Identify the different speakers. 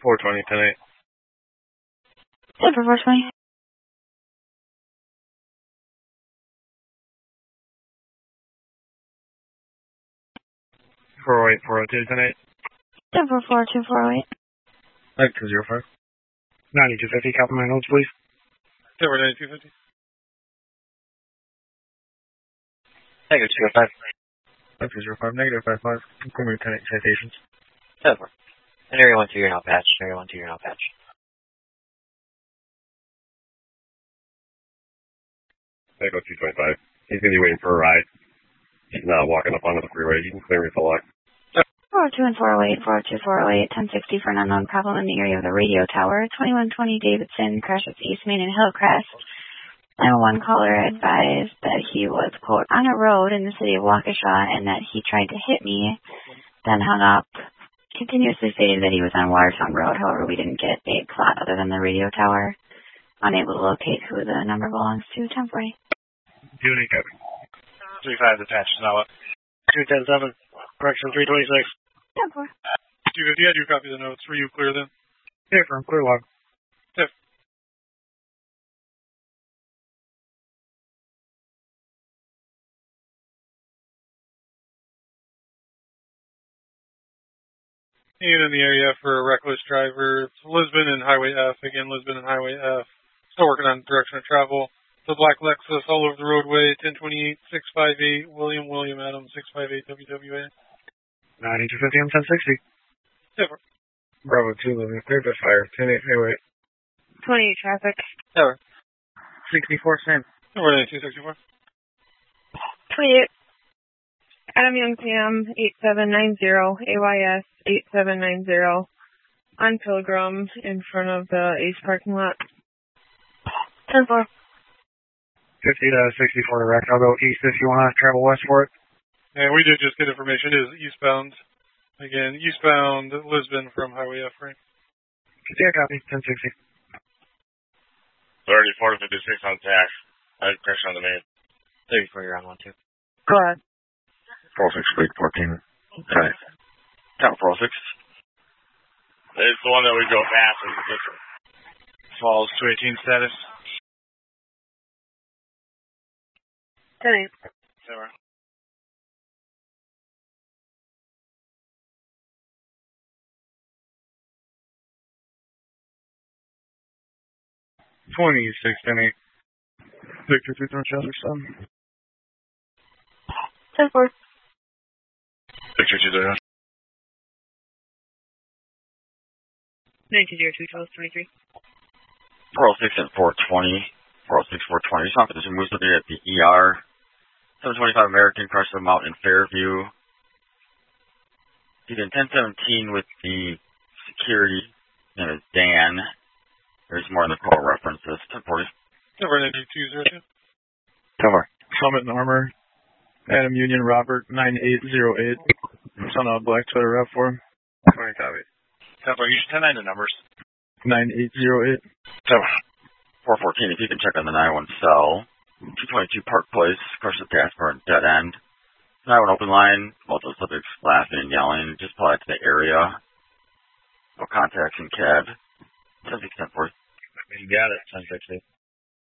Speaker 1: 420, 10-8.
Speaker 2: Denver 420.
Speaker 1: 408, 402, 10-8.
Speaker 2: Denver 42408.
Speaker 1: 9205. 9250, copy my notes, please. Denver 9250.
Speaker 3: Negative 205.
Speaker 1: 9205, negative 55. Confirming 10-8 citations.
Speaker 3: Denver. And area 1-2, you're now patched. Area 1-2, you're now patched.
Speaker 1: Echo 225. He's going to be waiting for a ride. He's not walking up onto the freeway. You can clear me for luck.
Speaker 2: 402 and 408, 402, 408, 1060 for an unknown problem in the area of the radio tower. 2120 Davidson, crash at East Main and Hillcrest. 911 caller advised that he was, quote, on a road in the city of Waukesha and that he tried to hit me, then hung up. Continuously stated that he was on Watertown Road. However, we didn't get a plot other than the radio tower. Unable to locate who the number belongs to. 1040.
Speaker 1: Unit copy.
Speaker 4: 35 attached, now up. 210-7, correction 326.
Speaker 2: 10-4.
Speaker 4: 250, I do copy the notes. Were you clear then?
Speaker 1: Yeah, from clear log.
Speaker 4: Yep. And in the area for a reckless driver, it's Lisbon and Highway F. Again, Lisbon and Highway F. Still working on direction of travel. The black Lexus all over the roadway, 1028, 658, William Adam, 658 WWA.
Speaker 1: 9250 on 1060.
Speaker 4: Denver.
Speaker 1: Bravo 2, living cleared by fire. 10-8 highway.
Speaker 2: 28 traffic.
Speaker 4: Denver.
Speaker 1: 64, same.
Speaker 4: Denver 9264.
Speaker 5: 28. Adam Young Sam, 8790, AYS 8790, on Pilgrim in front of the Ace parking lot.
Speaker 2: 10-4.
Speaker 1: 50 to 64 direct. I'll go east if you want to travel west for it.
Speaker 4: And we did just get information. It is eastbound. Again, eastbound Lisbon from Highway F, right?
Speaker 1: Yeah, copy. 1060.
Speaker 6: 34 to 56 on tax. I had pressure on the main.
Speaker 3: 34, you're on 1-2.
Speaker 5: Go ahead.
Speaker 1: 46, 14. Okay.
Speaker 3: Tower 406.
Speaker 6: It's the one that we go past.
Speaker 4: Falls 218 status.
Speaker 5: 10-8.
Speaker 4: Denver.
Speaker 1: $26, 10-8. Victor 237.
Speaker 2: 10-4.
Speaker 6: Victor 239.
Speaker 5: 1902-1223.
Speaker 3: 406 and 420. 406, 420. Just offered some moves looking at the ER. 725 American, Chrysler Mountain in Fairview. He's in 1017 with the security. His name is Dan. There's more in the call references. 1040.
Speaker 4: Denver 9202.
Speaker 3: 10-4.
Speaker 1: Summit and Armor. Adam Union Robert 9808. Son of Black Twitter rep for him. 20 copy.
Speaker 4: Denver, you should 10-9 the numbers.
Speaker 1: 9808.
Speaker 4: Denver.
Speaker 3: 414, if you can check on the 91 cell. 222 Park Place, Chrysler Casper, dead end. 91 open line, multiple subjects laughing and yelling. Just pull out to the area. No contacts in CAD. 1060, 1040.
Speaker 6: You got it, 1060.